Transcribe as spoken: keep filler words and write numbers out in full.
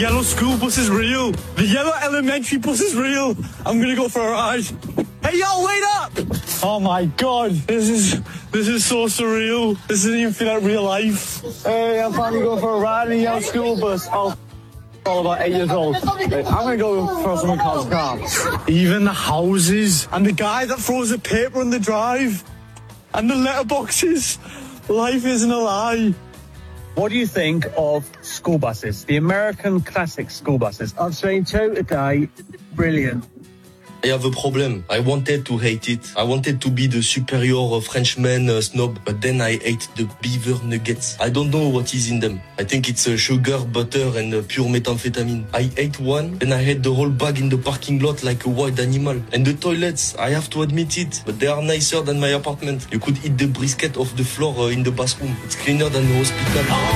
yellow school bus is real. The yellow elementary bus is real. I'm gonna go for a ride. Hey, yo, wait up! Oh my God, this is this is so surreal. This doesn't even feel like real life. Hey, I'm finally going for a ride in a yellow school bus. Oh, all about eight years old. I'm gonna go for something called car. Even the houses and the guy that throws the paper on the drive and the letterboxes. Life isn't a lie. What do you think of school buses, the American classic school buses? I've seen two today. Brilliant. I have a problem. I wanted to hate it. I wanted to be the superior Frenchman uh, snob, but then I ate the beaver nuggets. I don't know what is in them. I think it's uh, sugar, butter, and uh, pure methamphetamine. I ate one, then I had the whole bag in the parking lot like a wild animal. And the toilets, I have to admit it, but they are nicer than my apartment. You could eat the brisket off the floor uh, in the bathroom. It's cleaner than the hospital.